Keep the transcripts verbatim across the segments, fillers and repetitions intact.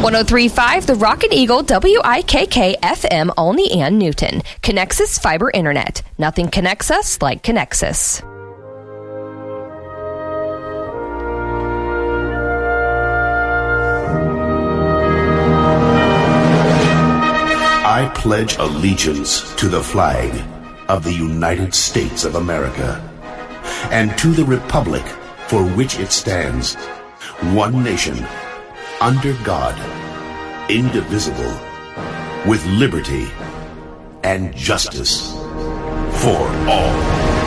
one oh three point five The Rocket Eagle, W I K K F M, Olney and Newton. Connexus Fiber Internet. Nothing connects us like Connexus. I pledge allegiance to the flag of the United States of America and to the republic for which it stands, one nation, under God, indivisible, with liberty and justice for all.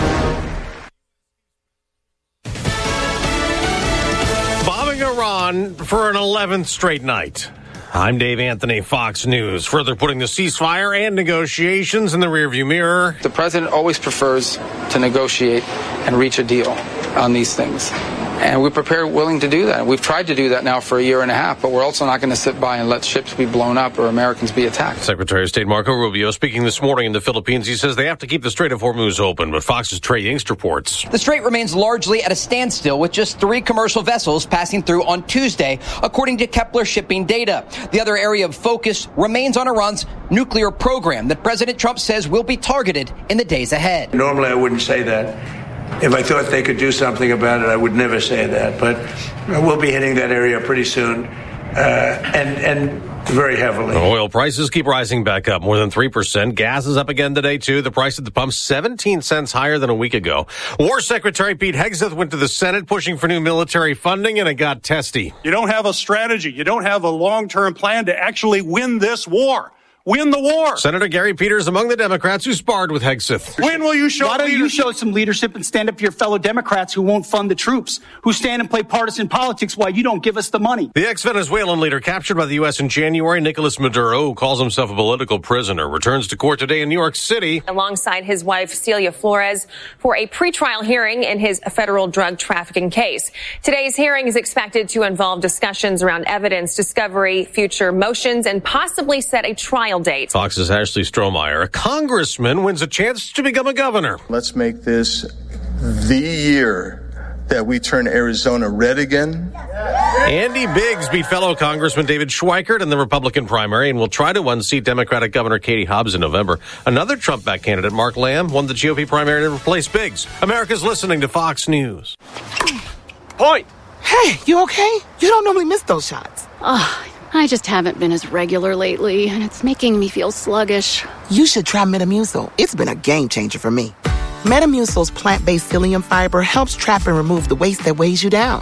Bombing Iran for an eleventh straight night. I'm Dave Anthony, Fox News. Further putting the ceasefire and negotiations in the rearview mirror. The president always prefers to negotiate and reach a deal on these things. And we're prepared, willing to do that. We've tried to do that now for a year and a half, but we're also not going to sit by and let ships be blown up or Americans be attacked. Secretary of State Marco Rubio speaking this morning in the Philippines. He says they have to keep the Strait of Hormuz open, but Fox's Trey Yingst reports. The strait remains largely at a standstill with just three commercial vessels passing through on Tuesday, according to Kepler shipping data. The other area of focus remains on Iran's nuclear program that President Trump says will be targeted in the days ahead. Normally, I wouldn't say that. If I thought they could do something about it, I would never say that. But we'll be hitting that area pretty soon, uh, and and very heavily. Oil prices keep rising back up more than three percent. Gas is up again today, too. The price at the pump, seventeen cents higher than a week ago. War Secretary Pete Hegseth went to the Senate pushing for new military funding, and it got testy. You don't have a strategy. You don't have a long-term plan to actually win this war. Win the war. Senator Gary Peters among the Democrats who sparred with Hegseth. When will you show Why don't leadership? you show some leadership and stand up to your fellow Democrats who won't fund the troops, who stand and play partisan politics while you don't give us the money? The ex-Venezuelan leader captured by the U S in January, Nicolas Maduro, who calls himself a political prisoner, returns to court today in New York City. Alongside his wife, Celia Flores, for a pretrial hearing in his federal drug trafficking case. Today's hearing is expected to involve discussions around evidence discovery, future motions, and possibly set a trial date. Fox's Ashley Strohmeyer. A congressman wins a chance to become a governor. Let's make this the year that we turn Arizona red again. Andy Biggs beat fellow Congressman David Schweikert in the Republican primary and will try to unseat Democratic Governor Katie Hobbs in November. Another Trump-backed candidate, Mark Lamb, won the G O P primary to replace Biggs. America's listening to Fox News. Point. Hey, you okay? You don't normally miss those shots. Oh, I just haven't been as regular lately, and it's making me feel sluggish. You should try Metamucil. It's been a game changer for me. Metamucil's plant-based psyllium fiber helps trap and remove the waste that weighs you down.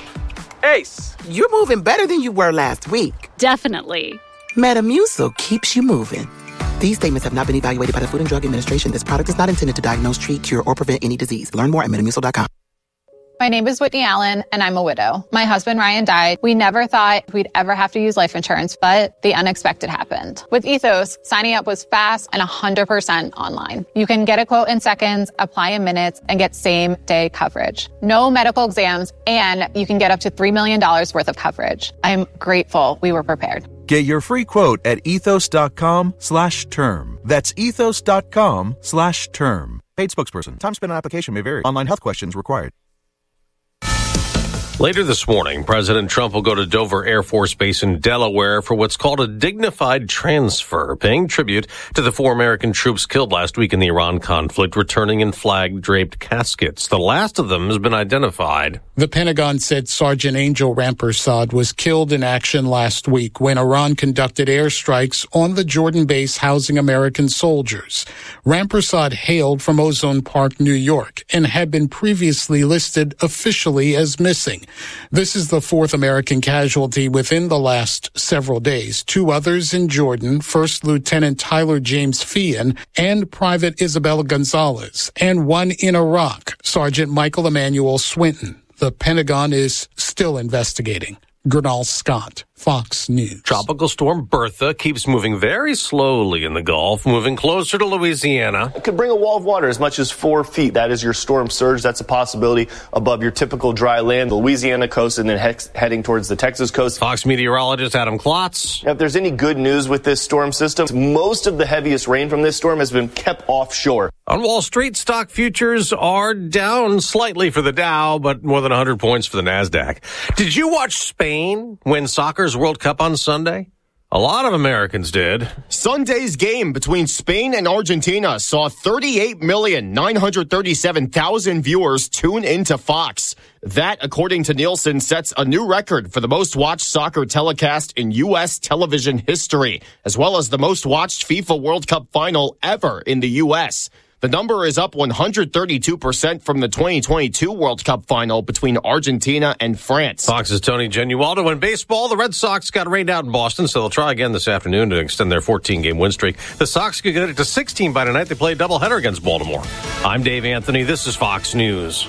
Ace. You're moving better than you were last week. Definitely. Metamucil keeps you moving. These statements have not been evaluated by the Food and Drug Administration. This product is not intended to diagnose, treat, cure, or prevent any disease. Learn more at metamucil dot com. My name is Whitney Allen, and I'm a widow. My husband, Ryan, died. We never thought we'd ever have to use life insurance, but the unexpected happened. With Ethos, signing up was fast and one hundred percent online. You can get a quote in seconds, apply in minutes, and get same-day coverage. No medical exams, and you can get up to three million dollars worth of coverage. I'm grateful we were prepared. Get your free quote at ethos.com slash term. That's ethos.com slash term. Paid spokesperson. Time spent on application may vary. Online health questions required. Later this morning, President Trump will go to Dover Air Force Base in Delaware for what's called a dignified transfer, paying tribute to the four American troops killed last week in the Iran conflict, returning in flag-draped caskets. The last of them has been identified. The Pentagon said Sergeant Angel Rampersad was killed in action last week when Iran conducted airstrikes on the Jordan base housing American soldiers. Rampersad hailed from Ozone Park, New York, and had been previously listed officially as missing. This is the fourth American casualty within the last several days. Two others in Jordan, First Lieutenant Tyler James Feehan and Private Isabella Gonzalez, and one in Iraq, Sergeant Michael Emmanuel Swinton. The Pentagon is still investigating. Gernal Scott, Fox News. Tropical storm Bertha keeps moving very slowly in the Gulf, moving closer to Louisiana. It could bring a wall of water as much as four feet. That is your storm surge. That's a possibility above your typical dry land, the Louisiana coast, and then hex- heading towards the Texas coast. Fox meteorologist Adam Klotz. Now, if there's any good news with this storm system, most of the heaviest rain from this storm has been kept offshore. On Wall Street, stock futures are down slightly for the Dow, but more than one hundred points for the NASDAQ. Did you watch Spain win soccer's Soccer's World Cup on Sunday? A lot of Americans did. Sunday's game between Spain and Argentina saw thirty-eight million nine hundred thirty-seven thousand viewers tune into Fox. That, according to Nielsen, sets a new record for the most watched soccer telecast in U S television history, as well as the most watched FIFA World Cup final ever in the U S. The number is up one hundred thirty-two percent from the twenty twenty-two World Cup final between Argentina and France. Fox's Tony Genualdo. In baseball, the Red Sox got rained out in Boston, so they'll try again this afternoon to extend their fourteen-game win streak. The Sox could get it to sixteen by tonight. They play a doubleheader against Baltimore. I'm Dave Anthony. This is Fox News.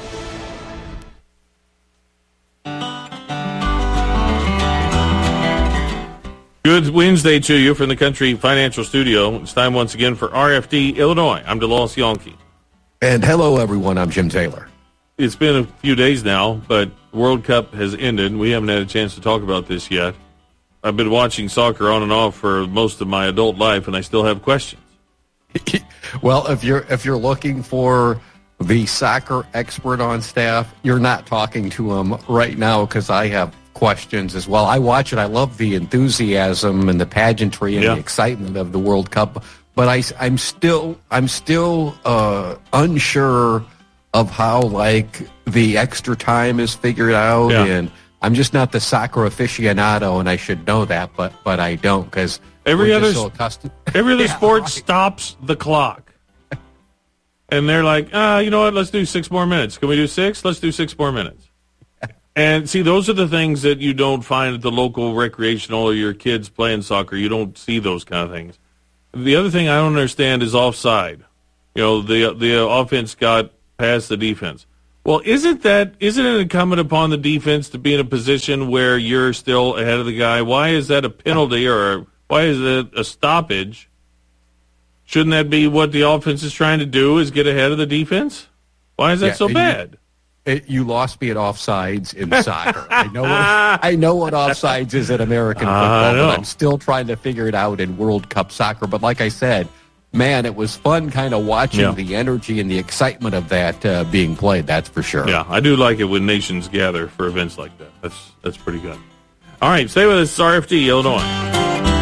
Good Wednesday to you from the Country Financial Studio. It's time once again for R F D Illinois. I'm DeLoss Yonke. And hello, everyone. I'm Jim Taylor. It's been a few days now, but the World Cup has ended. We haven't had a chance to talk about this yet. I've been watching soccer on and off for most of my adult life, and I still have questions. Well, if you're if you're looking for the soccer expert on staff, you're not talking to him right now because I have questions as well. I watch it. I love the enthusiasm and the pageantry and yeah. the excitement of the World Cup, but I, I'm still I'm still uh, unsure of how like the extra time is figured out, yeah. and I'm just not the soccer aficionado, and I should know that, but but I don't because every other so accustomed. every other yeah, sport right. stops the clock, and they're like, ah, you know what? Let's do six more minutes. Can we do six? Let's do six more minutes. And, see, those are the things that you don't find at the local recreational or your kids playing soccer. You don't see those kind of things. The other thing I don't understand is offside. You know, the the offense got past the defense. Well, isn't that isn't it incumbent upon the defense to be in a position where you're still ahead of the guy? Why is that a penalty or why is it a stoppage? Shouldn't that be what the offense is trying to do, is get ahead of the defense? Why is that yeah, so bad? You- It, you lost me at offsides in soccer. I know what, I know what offsides is in American football, but I'm still trying to figure it out in World Cup soccer. But like I said, man, it was fun kind of watching yeah. the energy and the excitement of that uh, being played, that's for sure. Yeah, I do like it when nations gather for events like that. That's, that's pretty good. All right, stay with us, R F D, Illinois.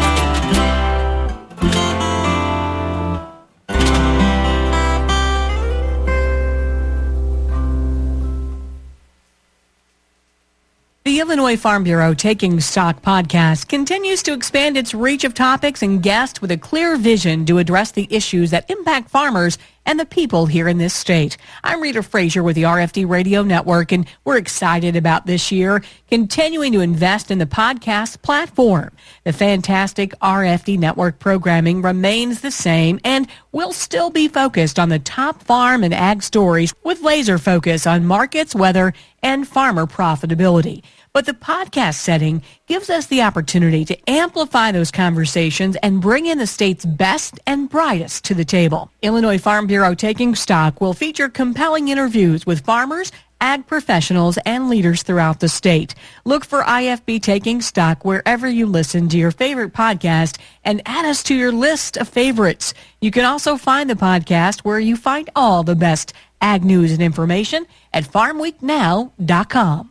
The Illinois Farm Bureau Taking Stock podcast continues to expand its reach of topics and guests with a clear vision to address the issues that impact farmers and the people here in this state. I'm Rita Frazier with the R F D Radio Network, and we're excited about this year continuing to invest in the podcast platform. The fantastic R F D Network programming remains the same, and we'll still be focused on the top farm and ag stories with laser focus on markets, weather, and farmer profitability. But the podcast setting gives us the opportunity to amplify those conversations and bring in the state's best and brightest to the table. Illinois Farm Bureau Taking Stock will feature compelling interviews with farmers, ag professionals, and leaders throughout the state. Look for I F B Taking Stock wherever you listen to your favorite podcast and add us to your list of favorites. You can also find the podcast where you find all the best ag news and information at farm week now dot com.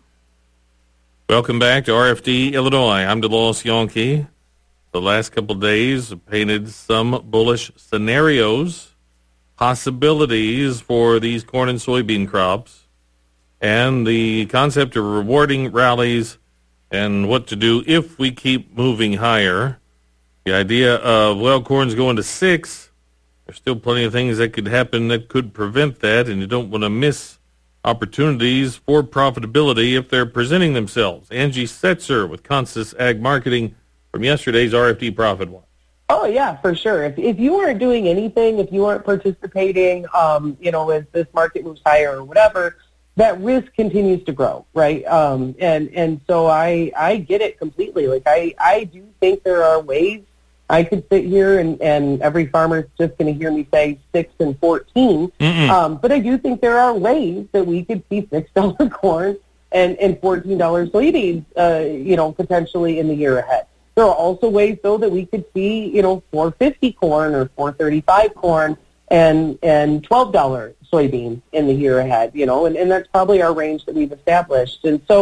Welcome back to R F D Illinois. I'm DeLoss Yonke. The last couple of days have painted some bullish scenarios, possibilities for these corn and soybean crops, and the concept of rewarding rallies and what to do if we keep moving higher. The idea of, well, corn's going to six. There's still plenty of things that could happen that could prevent that, and you don't want to miss opportunities for profitability if they're presenting themselves. Angie Setzer with Consus Ag Marketing from yesterday's R F D Profit Watch. Oh, yeah, for sure. If if you aren't doing anything, if you aren't participating, um, you know, as this market moves higher or whatever, that risk continues to grow, right? Um, and, and so I, I get it completely. Like, I, I do think there are ways I could sit here and, and every farmer's just going to hear me say six and fourteen. Um, but I do think there are ways that we could see six dollar corn and, and fourteen dollar soybeans, uh, you know, potentially in the year ahead. There are also ways, though, that we could see, you know, four fifty corn or four thirty-five corn and, and twelve dollar soybeans in the year ahead, you know, and, and that's probably our range that we've established. And so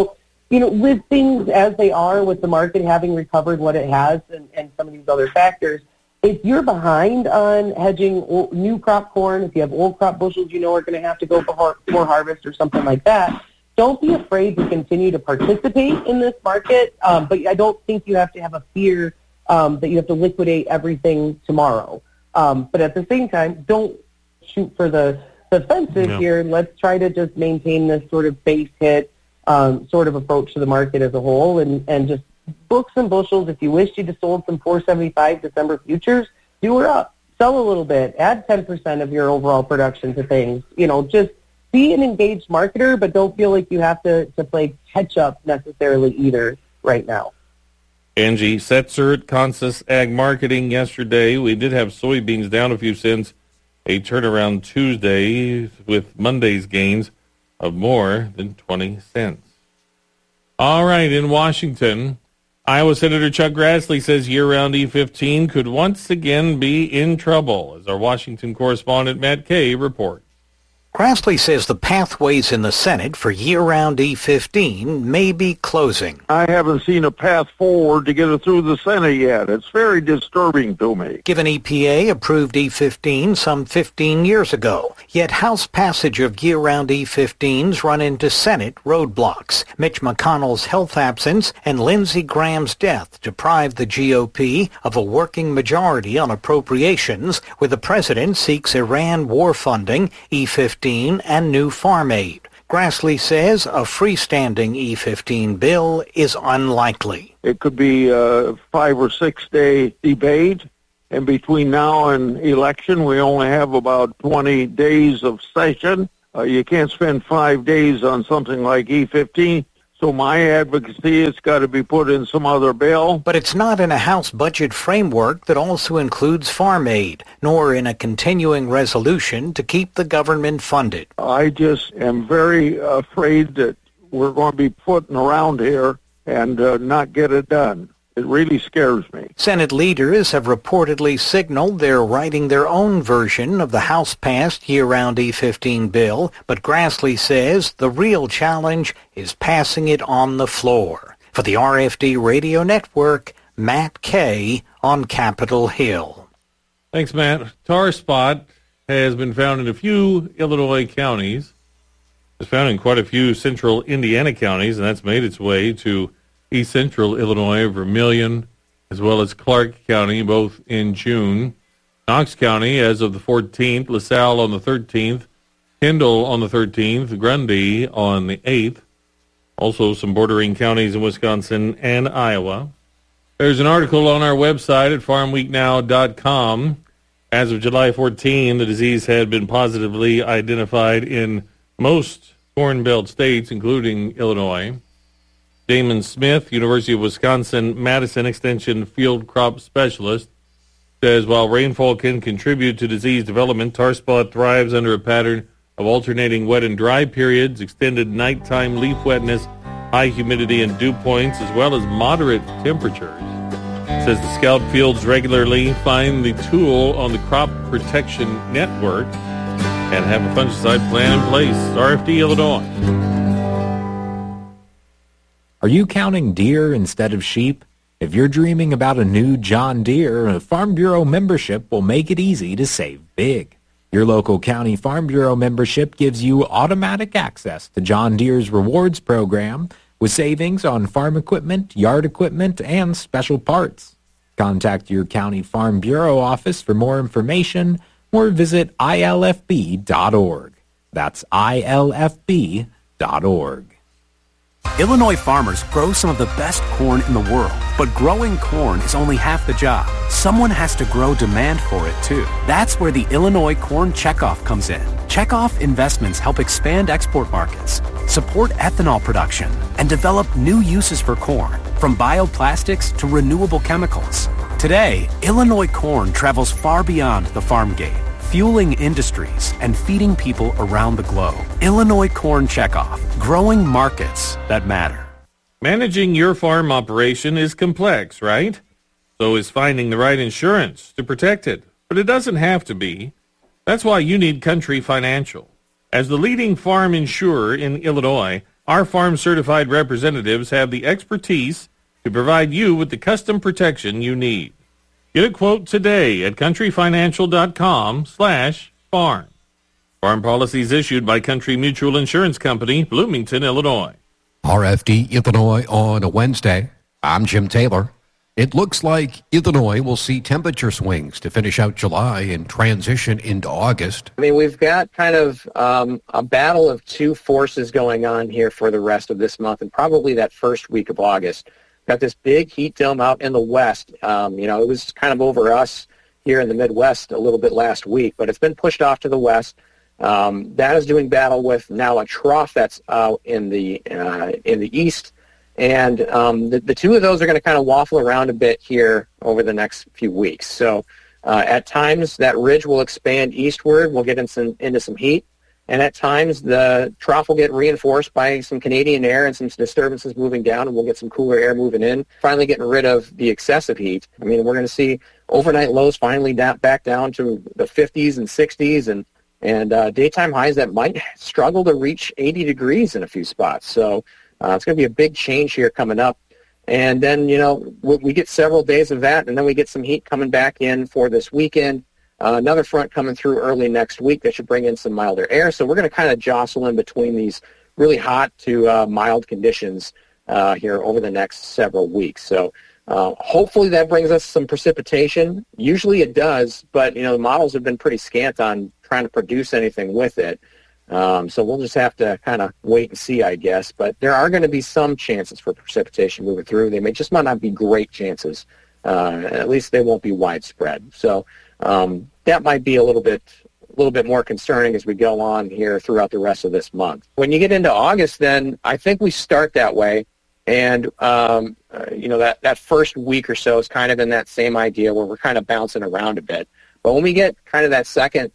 you know, with things as they are, with the market having recovered what it has and, and some of these other factors, if you're behind on hedging old, new crop corn, if you have old crop bushels you know are going to have to go for, for harvest or something like that, don't be afraid to continue to participate in this market. Um, but I don't think you have to have a fear um, that you have to liquidate everything tomorrow. Um, but at the same time, don't shoot for the, the fences no. here. Let's try to just maintain this sort of base hit um, sort of approach to the market as a whole, and, and just book some bushels. If you wish you'd have sold some four seventy-five December futures, do her up. Sell a little bit. Add ten percent of your overall production to things. You know, just be an engaged marketer, but don't feel like you have to, to play catch-up necessarily either right now. Angie Setzer at Consus Ag Marketing yesterday. We did have soybeans down a few cents. A turnaround Tuesday with Monday's gains of more than twenty cents. All right, in Washington, Iowa Senator Chuck Grassley says year-round E fifteen could once again be in trouble, as our Washington correspondent Matt Kay reports. Grassley says the pathways in the Senate for year-round E fifteen may be closing. I haven't seen a path forward to get it through the Senate yet. It's very disturbing to me. Given E P A approved E fifteen some fifteen years ago, yet House passage of year-round E fifteens run into Senate roadblocks. Mitch McConnell's health absence and Lindsey Graham's death deprive the G O P of a working majority on appropriations, where the president seeks Iran war funding, E fifteen, and new farm aid. Grassley says a freestanding E fifteen bill is unlikely. It could be a five or six day debate, and between now and election, we only have about twenty days of session. Uh, you can't spend five days on something like E fifteen. So my advocacy has got to be put in some other bill. But it's not in a House budget framework that also includes farm aid, nor in a continuing resolution to keep the government funded. I just am very afraid that we're going to be putting around here and uh, not get it done. It really scares me. Senate leaders have reportedly signaled they're writing their own version of the House-passed year-round E fifteen bill, but Grassley says the real challenge is passing it on the floor. For the R F D Radio Network, Matt Kay on Capitol Hill. Thanks, Matt. Tar spot has been found in a few Illinois counties. It's found in quite a few central Indiana counties, and that's made its way to East Central Illinois, Vermilion, as well as Clark County, both in June. Knox County as of the fourteenth, LaSalle on the thirteenth, Kendall on the thirteenth, Grundy on the eighth. Also some bordering counties in Wisconsin and Iowa. There's an article on our website at farm week now dot com. As of July fourteenth, the disease had been positively identified in most Corn Belt states, including Illinois. Damon Smith, University of Wisconsin-Madison Extension Field Crop Specialist, says while rainfall can contribute to disease development, tar spot thrives under a pattern of alternating wet and dry periods, extended nighttime leaf wetness, high humidity and dew points, as well as moderate temperatures. Says the Scout Fields regularly find the tool on the Crop Protection Network and have a fungicide plan in place. R F D Illinois. Are you counting deer instead of sheep? If you're dreaming about a new John Deere, a Farm Bureau membership will make it easy to save big. Your local county Farm Bureau membership gives you automatic access to John Deere's rewards program with savings on farm equipment, yard equipment, and special parts. Contact your county Farm Bureau office for more information or visit I L F B dot org. That's I L F B dot org. Illinois farmers grow some of the best corn in the world, but growing corn is only half the job. Someone has to grow demand for it, too. That's where the Illinois Corn Checkoff comes in. Checkoff investments help expand export markets, support ethanol production, and develop new uses for corn, from bioplastics to renewable chemicals. Today, Illinois corn travels far beyond the farm gate, fueling industries and feeding people around the globe. Illinois Corn Checkoff, growing markets that matter. Managing your farm operation is complex, right? So is finding the right insurance to protect it. But it doesn't have to be. That's why you need Country Financial. As the leading farm insurer in Illinois, Our farm-certified representatives have the expertise to provide you with the custom protection you need. Get a quote today at countryfinancial.com slash farm. Farm policies issued by Country Mutual Insurance Company, Bloomington, Illinois. R F D Illinois on a Wednesday. I'm Jim Taylor. It looks like Illinois will see temperature swings to finish out July and transition into August. I mean, we've got kind of um, a battle of two forces going on here for the rest of this month and probably that first week of August. Got this big heat dome out in the west. Um, you know, it was kind of over us here in the Midwest a little bit last week, but it's been pushed off to the west. Um, that is doing battle with now a trough that's out in the uh, in the east. And um, the, the two of those are going to kind of waffle around a bit here over the next few weeks. So uh, at times that ridge will expand eastward. We'll get in some, into some heat. And at times the trough will get reinforced by some Canadian air and some disturbances moving down, and we'll get some cooler air moving in, finally getting rid of the excessive heat. I mean, we're going to see overnight lows finally down, back down to the fifties and sixties, and, and uh, daytime highs that might struggle to reach eighty degrees in a few spots. So Uh, it's going to be a big change here coming up. And then, you know, we, we get several days of that, and then we get some heat coming back in for this weekend. Uh, another front coming through early next week that should bring in some milder air. So we're going to kind of jostle in between these really hot to uh, mild conditions uh, here over the next several weeks. So uh, hopefully that brings us some precipitation. Usually it does, but, you know, the models have been pretty scant on trying to produce anything with it. Um, so we'll just have to kind of wait and see, I guess. But there are going to be some chances for precipitation moving through. They may just might not be great chances. Uh, at least they won't be widespread. So um, that might be a little bit, a little bit more concerning as we go on here throughout the rest of this month. When you get into August, then I think we start that way, and um, uh, you know that that first week or so is kind of in that same idea where we're kind of bouncing around a bit. But when we get kind of that second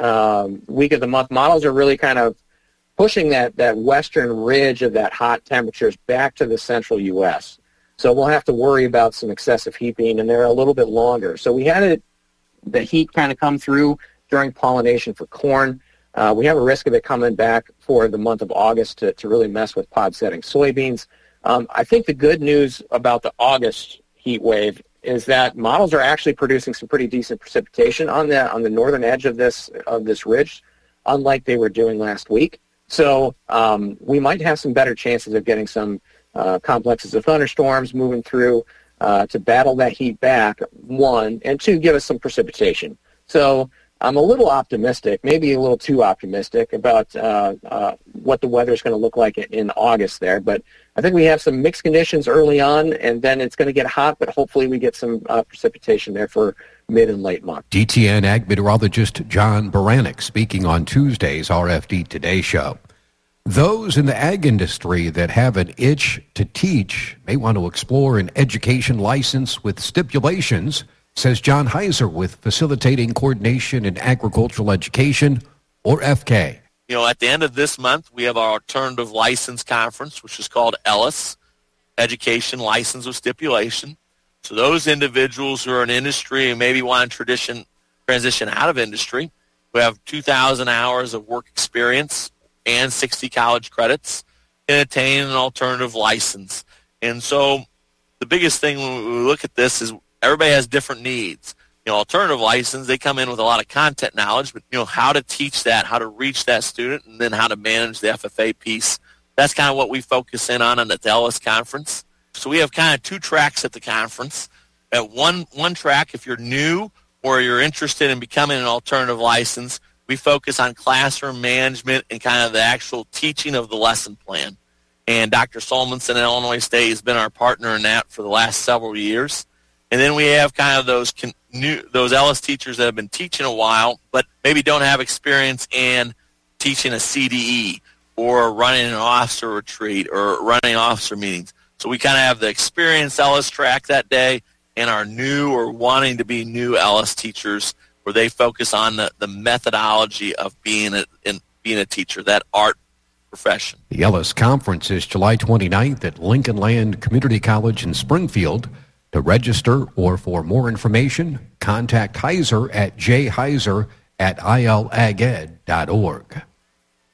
Um, week of the month, models are really kind of pushing that, that western ridge of that hot temperatures back to the central U S. So we'll have to worry about some excessive heat being, and they're a little bit longer. So we had it, the heat kind of come through during pollination for corn. Uh, we have a risk of it coming back for the month of August to, to really mess with pod setting soybeans. Um, I think the good news about the August heat wave is that models are actually producing some pretty decent precipitation on the on the northern edge of this of this ridge, unlike they were doing last week. So um, we might have some better chances of getting some uh, complexes of thunderstorms moving through uh, to battle that heat back, one, and two, give us some precipitation. So I'm a little optimistic, maybe a little too optimistic about uh, uh, what the weather is going to look like in August there. But I think we have some mixed conditions early on, and then it's going to get hot, but hopefully we get some uh, precipitation there for mid and late month. D T N Ag meteorologist John Baranek speaking on Tuesday's R F D Today show. Those in the ag industry that have an itch to teach may want to explore an education license with stipulations, says John Heiser with Facilitating Coordination in Agricultural Education, or F K. You know, at the end of this month, we have our Alternative License Conference, which is called ELLIS, Education License with Stipulation. So those individuals who are in industry and maybe want to tradition, transition out of industry, who have two thousand hours of work experience and sixty college credits, can attain an alternative license. And so the biggest thing when we look at this is everybody has different needs. You know, alternative license, they come in with a lot of content knowledge, but, you know, how to teach that, how to reach that student, and then how to manage the F F A piece. That's kind of what we focus in on at the ELLIS conference. So we have kind of two tracks at the conference. At one, one track, if you're new or you're interested in becoming an alternative license, we focus on classroom management and kind of the actual teaching of the lesson plan. And Doctor Solmonson at Illinois State has been our partner in that for the last several years. And then we have kind of those con- new, those ELLIS teachers that have been teaching a while, but maybe don't have experience in teaching a C D E or running an officer retreat or running officer meetings. So we kind of have the experienced ELLIS track that day and our new or wanting to be new ELLIS teachers where they focus on the, the methodology of being a, in, being a teacher, that art profession. The ELLIS conference is July twenty-ninth at Lincoln Land Community College in Springfield. To register or for more information, contact Heiser at jheiser at I L ag ed dot org.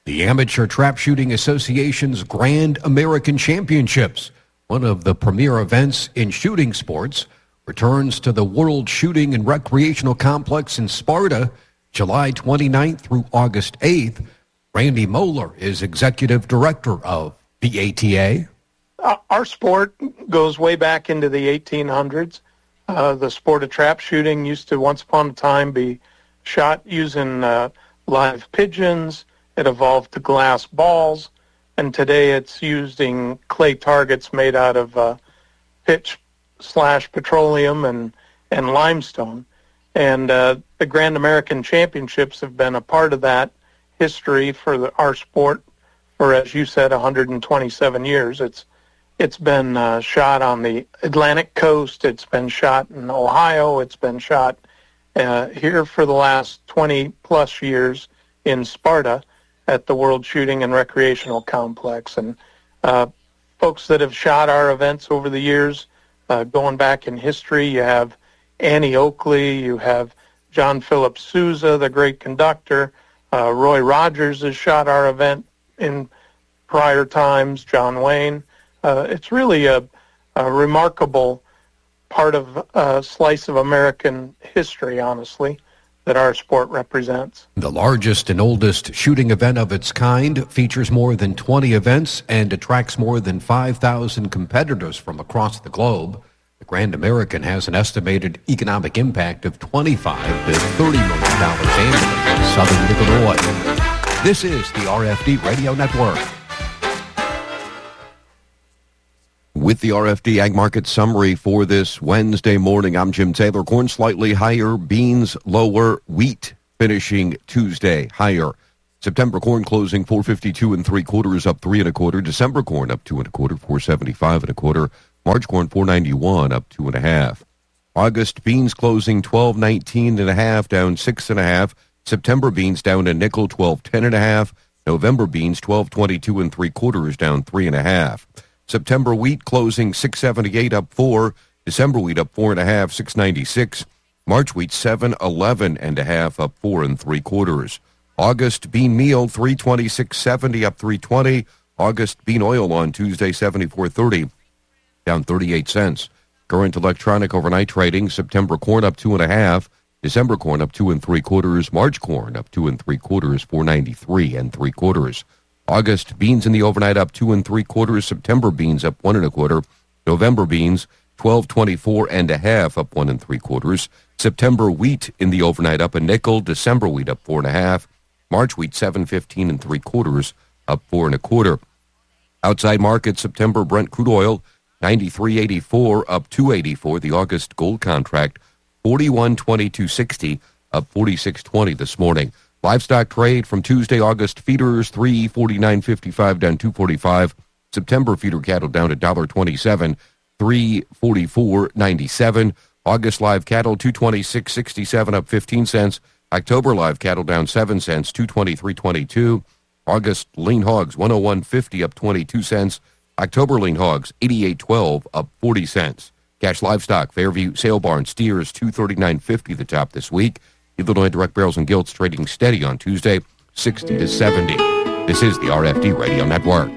The Amateur Trap Shooting Association's Grand American Championships, one of the premier events in shooting sports, returns to the World Shooting and Recreational Complex in Sparta, July twenty-ninth through August eighth. Randy Moeller is executive director of the A T A. Uh, our sport goes way back into the eighteen hundreds. Uh, the sport of trap shooting used to once upon a time be shot using uh, live pigeons. It evolved to glass balls, and today it's using clay targets made out of uh, pitch slash petroleum and, and limestone. And uh, the Grand American Championships have been a part of that history for the, our sport for, as you said, one hundred twenty-seven years. It's It's been uh, shot on the Atlantic coast. It's been shot in Ohio. It's been shot uh, here for the last twenty-plus years in Sparta at the World Shooting and Recreational Complex. And uh, folks that have shot our events over the years, uh, going back in history, you have Annie Oakley, you have John Philip Sousa, the great conductor. Uh, Roy Rogers has shot our event in prior times, John Wayne. Uh, it's really a, a remarkable part of a uh, slice of American history, honestly, that our sport represents. The largest and oldest shooting event of its kind features more than twenty events and attracts more than five thousand competitors from across the globe. The Grand American has an estimated economic impact of twenty-five to thirty million dollars annually in southern Illinois. This is the R F D Radio Network. With the R F D Ag Market Summary for this Wednesday morning, I'm Jim Taylor. Corn slightly higher, beans lower, wheat finishing Tuesday higher. September corn closing four fifty-two and three quarters, up three and a quarter. December corn up two and a quarter, four seventy-five and a quarter. March corn four ninety-one, up two and a half. August beans closing twelve nineteen and a half, down six and a half. September beans down a nickel, twelve ten and a half. November beans twelve twenty-two and three quarters, down three and a half. September wheat closing six seventy-eight, up four. December wheat up four and a half, six ninety-six. March wheat seven eleven and a half, up four and three quarters. August bean meal three twenty-six seventy, up three twenty. August bean oil on Tuesday seventy-four thirty, down thirty-eight cents. Current electronic overnight trading: September corn up two and a half. December corn up two and three quarters. March corn up two and three quarters, four ninety-three and three quarters. August beans in the overnight up two and three quarters. September beans up one and a quarter. November beans twelve twenty-four and a half, up one and three quarters. September wheat in the overnight up a nickel. December wheat up four and a half. March wheat seven fifteen and three quarters, up four and a quarter. Outside market: September Brent crude oil ninety-three eighty-four, up two eighty-four. The August gold contract forty-one twenty-two sixty, up forty-six twenty this morning. Livestock trade from Tuesday: August feeders three forty-nine fifty-five, down two forty-five. September feeder cattle down a dollar twenty-seven, three forty-four ninety-seven. August live cattle two twenty-six sixty-seven, up fifteen cents. October live cattle down seven cents, two twenty-three twenty-two. August lean hogs one oh one fifty, up twenty-two cents. October lean hogs eighty-eight twelve, up forty cents. Cash livestock: Fairview sale barn steers two thirty-nine fifty, the top this week. Illinois direct barrels and gilts trading steady on Tuesday, sixty to seventy. This is the R F D Radio Network.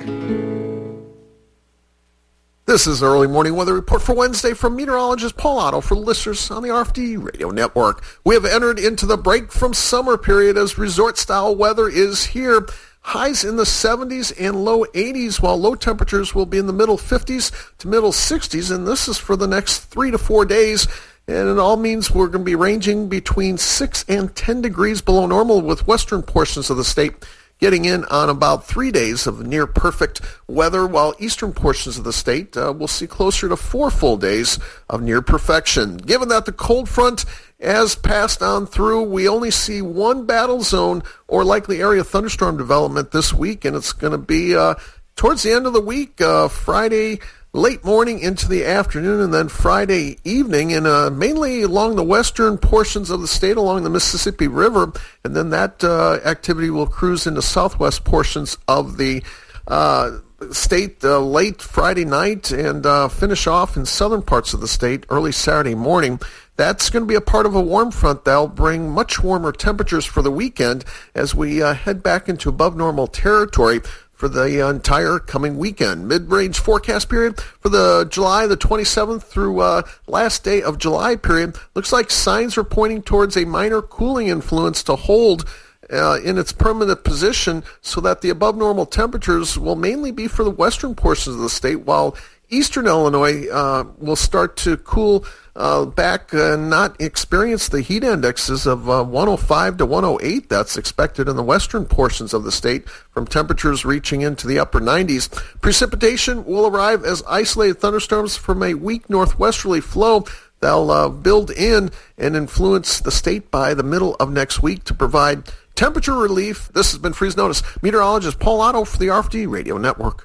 This is an early morning weather report for Wednesday from meteorologist Paul Otto for listeners on the R F D Radio Network. We have entered into the break from summer period as resort-style weather is here. Highs in the seventies and low eighties, while low temperatures will be in the middle fifties to middle sixties, and this is for the next three to four days. And it all means we're going to be ranging between six and ten degrees below normal, with western portions of the state getting in on about three days of near perfect weather, while eastern portions of the state uh, will see closer to four full days of near perfection. Given that the cold front has passed on through, we only see one battle zone or likely area thunderstorm development this week, and it's going to be uh, towards the end of the week, uh, Friday late morning into the afternoon, and then Friday evening, and uh, mainly along the western portions of the state along the Mississippi River, and then that uh, activity will cruise into southwest portions of the uh, state uh, late Friday night and uh, finish off in southern parts of the state early Saturday morning. That's going to be a part of a warm front that'll bring much warmer temperatures for the weekend as we uh, head back into above normal territory for the entire coming weekend. Mid-range forecast period for the July the twenty-seventh through uh, last day of July period. Looks like signs are pointing towards a minor cooling influence to hold Uh, in its permanent position, so that the above normal temperatures will mainly be for the western portions of the state, while eastern Illinois uh, will start to cool uh, back and not experience the heat indexes of uh, one oh five to one oh eight that's expected in the western portions of the state, from temperatures reaching into the upper nineties. Precipitation will arrive as isolated thunderstorms from a weak northwesterly flow. They'll uh, build in and influence the state by the middle of next week to provide temperature relief. This has been Freeze Notice. Meteorologist Paul Otto for the R F D Radio Network.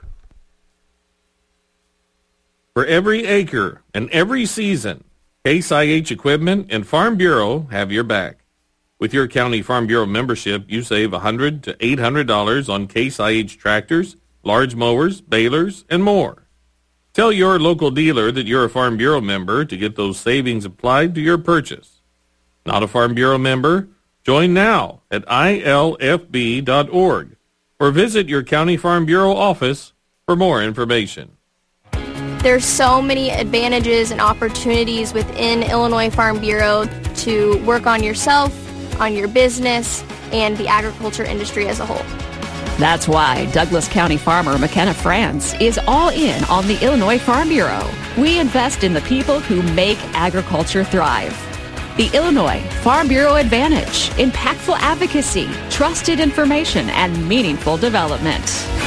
For every acre and every season, Case I H Equipment and Farm Bureau have your back. With your County Farm Bureau membership, you save one hundred dollars to eight hundred dollars on Case I H tractors, large mowers, balers, and more. Tell your local dealer that you're a Farm Bureau member to get those savings applied to your purchase. Not a Farm Bureau member? Join now at I L F B dot org or visit your County Farm Bureau office for more information. There's so many advantages and opportunities within Illinois Farm Bureau to work on yourself, on your business, and the agriculture industry as a whole. That's why Douglas County farmer McKenna France is all in on the Illinois Farm Bureau. We invest in the people who make agriculture thrive. The Illinois Farm Bureau Advantage: impactful advocacy, trusted information, and meaningful development.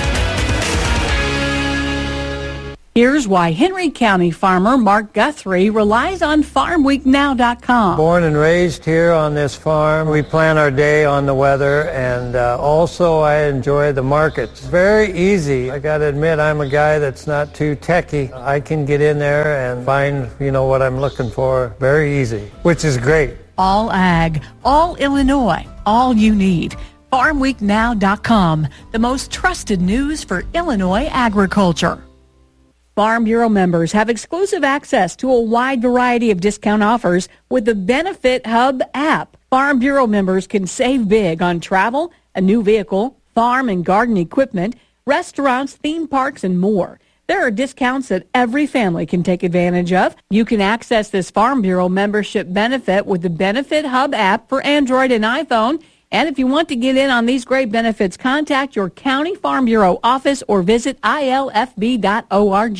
Here's why Henry County farmer Mark Guthrie relies on farm week now dot com. Born and raised here on this farm, we plan our day on the weather, and uh, also I enjoy the markets. Very easy. I got to admit, I'm a guy that's not too techy. I can get in there and find, you know, what I'm looking for very easy, which is great. All ag, all Illinois, all you need. farm week now dot com, the most trusted news for Illinois agriculture. Farm Bureau members have exclusive access to a wide variety of discount offers with the Benefit Hub app. Farm Bureau members can save big on travel, a new vehicle, farm and garden equipment, restaurants, theme parks, and more. There are discounts that every family can take advantage of. You can access this Farm Bureau membership benefit with the Benefit Hub app for Android and iPhone. And if you want to get in on these great benefits, contact your County Farm Bureau office or visit I L F B dot org.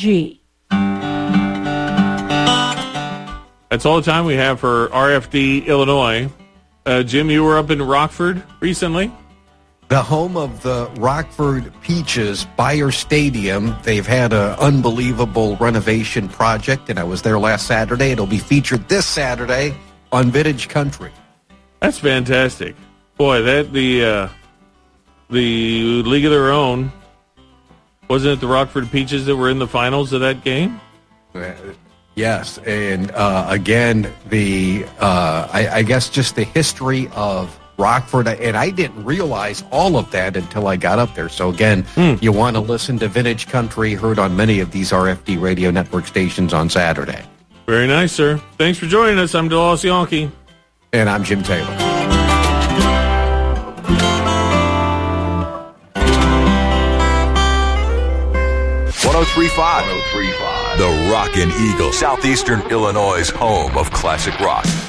That's all the time we have for R F D Illinois. Uh, Jim, you were up in Rockford recently? The home of the Rockford Peaches, Bayer Stadium. They've had an unbelievable renovation project, and I was there last Saturday. It'll be featured this Saturday on Vintage Country. That's fantastic. Boy, that the uh, the League of Their Own, wasn't it the Rockford Peaches that were in the finals of that game? Uh, yes, and uh, again, the uh, I, I guess just the history of Rockford, and I didn't realize all of that until I got up there. So again, mm. you want to listen to Vintage Country, heard on many of these R F D Radio Network stations on Saturday. Very nice, sir. Thanks for joining us. I'm DeLoss Yankee. And I'm Jim Taylor. one oh three point five The Rockin' Eagle, Southeastern Illinois' home of classic rock.